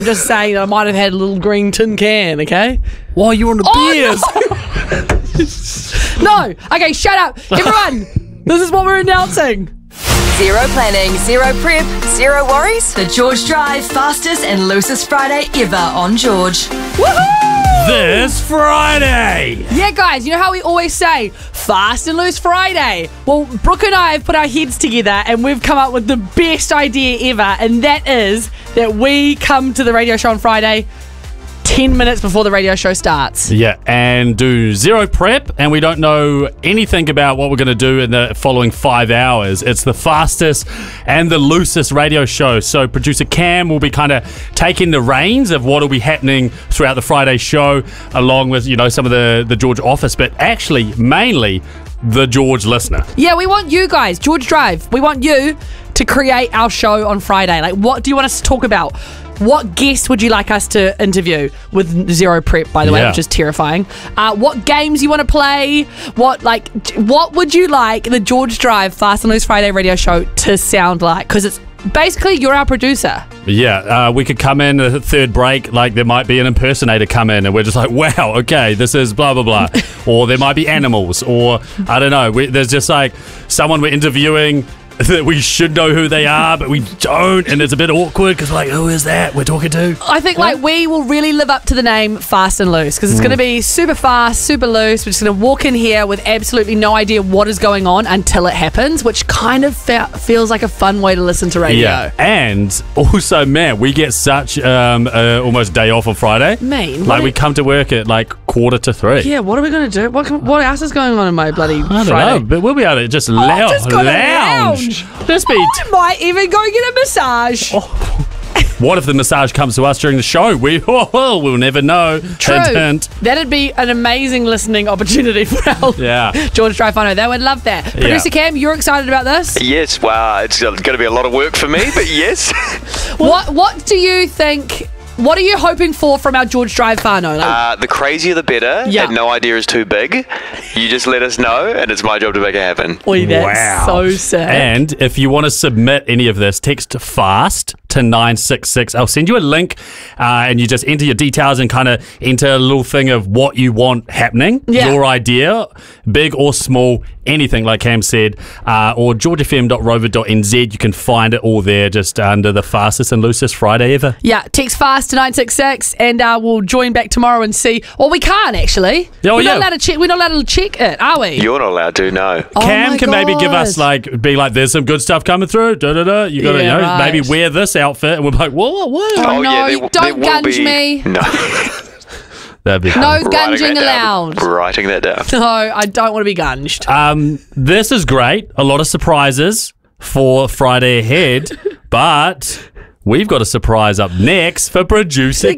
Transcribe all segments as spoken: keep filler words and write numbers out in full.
Just saying, I might have had a little green tin can, okay? While you're on the Oh, beers. No! Okay, shut up. Everyone, this is what we're announcing. Zero planning, zero prep, zero worries. The George Drive fastest and loosest Friday ever on George. Woohoo! This Friday. Yeah, guys, you know how we always say, fast and loose Friday? Well, Brooke and I have put our heads together and we've come up with the best idea ever, and that is that we come to the radio show on Friday ten minutes before the radio show starts. Yeah, and do zero prep, and we don't know anything about what we're going to do in the following five hours. It's the fastest and the loosest radio show. So producer Cam will be kind of taking the reins of what will be happening throughout the Friday show, along with, you know, some of the, the George office, but actually mainly the George listener. Yeah, we want you guys, George Drive, we want you to create our show on Friday. Like, what do you want us to talk about? What guest would you like us to interview with zero prep, by the way, Yeah. which is terrifying? Uh, what games you want to play? What like? What would you like the George Drive Fast and Loose Friday radio show to sound like? Because it's basically you're our producer. Yeah, uh, we could come in a third break, like there might be an impersonator come in and we're just like, wow, okay, this is blah, blah, blah. Or there might be animals, or I don't know, we, there's just like someone we're interviewing that we should know who they are, but we don't, and it's a bit awkward because like, who is that we're talking to? I think like we will really live up to the name Fast and Loose, because it's Mm. going to be super fast, super loose. We're just going to walk in here with absolutely no idea what is going on until it happens, which kind of fe- feels like a fun way to listen to radio. Yeah, and also, man, we get such um, uh, almost day off on Friday. Mean? Like What we it- come to work at like quarter to three. Yeah, what are we going to do? What can, what else is going on in my bloody I don't Friday? know, but we'll be able to just, Oh, lou- just go to lounge. lounge. Just be. I might even go get a massage. What if the massage comes to us during the show? We oh, we'll never know. True. Hint, hint. That'd be an amazing listening opportunity for our Yeah. George Drive Whānau. They would love that. Producer Cam, you're excited about this? Yes, wow, it's going to be a lot of work for me, but yes. What What do you think? What are you hoping for from our George Drive Whānau? Like, Uh, the crazier the better, Yeah. and no idea is too big. You just let us know, and it's my job to make it happen. Oi, that's Wow. so sick. And if you want to submit any of this, text FAST to nine six six. I'll send you a link uh, and you just enter your details and kind of enter a little thing of what you want happening. Yeah. Your idea, big or small, anything like Cam said, uh, or george f m dot rover dot n z. You can find it all there just under the fastest and loosest Friday ever. Yeah, text FAST to nine six six and uh, we'll join back tomorrow and see. Well, we can't actually. Oh, we're yeah. not allowed to check. We're not allowed to check it, are we? You're not allowed to, no. Oh Cam my can maybe give us God. like, be like, there's some good stuff coming through. Da da da. You got to, Yeah, you know, right. maybe wear this outfit, and we're like, whoa, whoa. Oh, no, there, don't there will gunge be, me. No. That'd be No fun. Writing gunging that down. allowed. Writing that down. No, I don't want to be gunged. Um, this is great. A lot of surprises for Friday ahead, but we've got a surprise up next for producer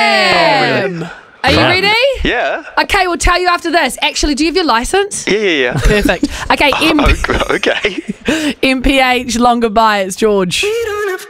Cam. Cam! Are you Yeah. ready? Yeah. Okay, we'll tell you after this. Actually, do you have your license? Yeah, yeah, yeah. Perfect. Okay, M- Okay. M P H, long goodbye. It's George.